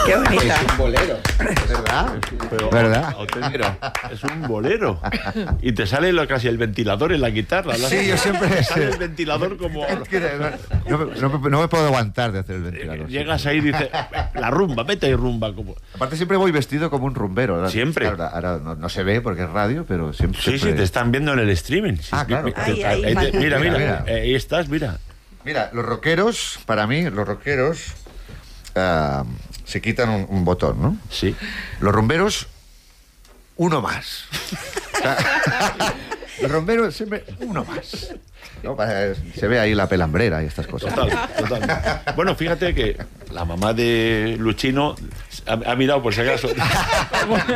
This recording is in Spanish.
Qué bonita. Es un bolero, ¿verdad? Pero, ¿Verdad? Es un bolero. Y te sale casi el ventilador en la guitarra. Sí, yo siempre... Te sale el ventilador como... No me puedo aguantar de hacer el ventilador. Llegas ahí y dices, la rumba, vete y rumba. Como... Aparte siempre voy vestido como un rumbero, ¿verdad? Siempre. Ahora no se ve porque es radio, pero siempre... Sí, te están viendo en el streaming. Sí, claro. Mira, ahí estás, mira. Mira, los rockeros, para mí, se quitan un botón, ¿no? Sí. Los rumberos, uno más. Los rumberos siempre uno más. ¿No? Se ve ahí la pelambrera y estas cosas. Total. Bueno, fíjate que la mamá de Luchino ha mirado por si acaso.